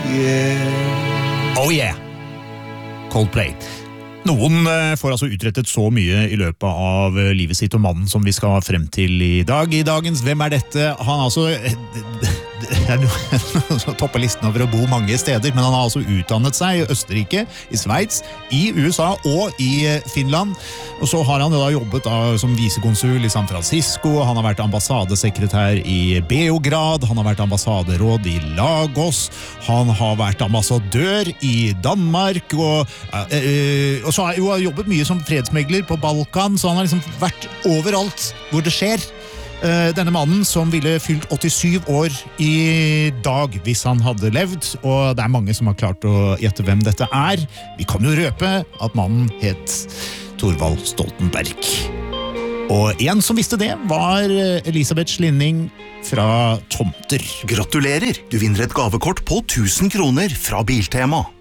yeah. Oh yeah. Coldplay. Noen får altså utrettet så mye i løpet av livet sitt, og mannen som vi skal frem til i dag. I dagens Hvem er dette? Han altså... Det er noe som topper listen over å bo mange steder, men han har altså utdannet seg i Østerrike, i Sveits, i USA og i Finland. Og så har han da jobbet som visekonsul i San Francisco, han har vært ambassadesekretær i Beograd, han har vært ambassaderåd i Lagos, han har vært ambassadør i Danmark, og så har han jobbet mye som fredsmegler på Balkan, så han har liksom vært overalt hvor det skjer. Denne mannen som ville fylt 87 år i dag hvis han hadde levd, og det er mange som har klart å gjette hvem dette er. Vi kan jo røpe at mannen het Thorvald Stoltenberg. Og en som visste det var Elisabeth Slinning fra Tomter. Gratulerer! Du vinner et gavekort på 1000 kroner fra Biltema.